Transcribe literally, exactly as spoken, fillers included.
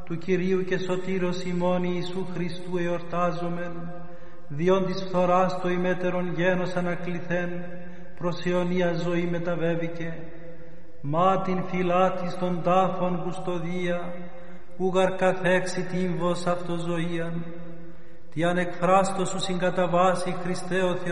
του Κυρίου και Σωτήρος ημών Ιησού Χριστού εορτάζομεν, διόν της φθοράς το ημέτερον γένος ανακληθέν, προς αιωνία ζωή μεταβέβηκε. Μα την φυλάτης των τάφων κουστοδία, ούγαρ καθέξει τύμβος αυτοζωίαν. Τι ανεκφράστο σου συγκαταβάσει Χριστέ ο Θεός,